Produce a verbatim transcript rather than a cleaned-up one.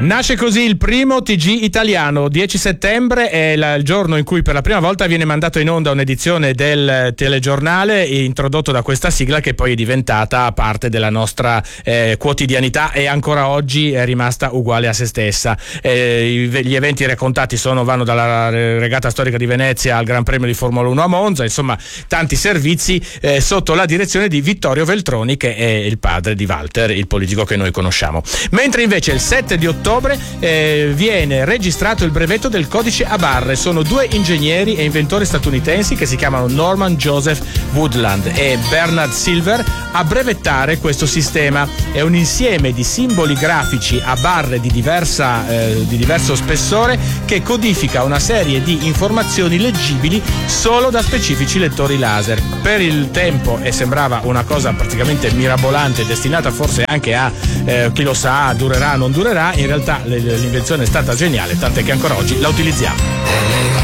Nasce così il primo T G italiano. dieci settembre è la, il giorno in cui per la prima volta viene mandato in onda un'edizione del telegiornale introdotto da questa sigla, che poi è diventata parte della nostra eh, quotidianità e ancora oggi è rimasta uguale a se stessa. Eh, gli eventi raccontati sono vanno dalla regata storica di Venezia al Gran Premio di Formula uno a Monza, insomma tanti servizi eh, sotto la direzione di Vittorio Veltroni, che è il padre di Walter, il politico che noi conosciamo. Mentre invece il sette di ottobre eh, viene registrato il brevetto del codice a barre. Sono due ingegneri e inventori statunitensi che si chiamano Norman Joseph Woodland e Bernard Silver a brevettare questo sistema. È un insieme di simboli grafici a barre di, diversa, eh, di diverso spessore che codifica una serie di informazioni leggibili solo da specifici lettori laser. Per il tempo e sembrava una cosa praticamente mirabolante, destinata forse anche a eh, chi lo sa, durerà o non durerà. In realtà l'invenzione è stata geniale, tant'è che ancora oggi la utilizziamo.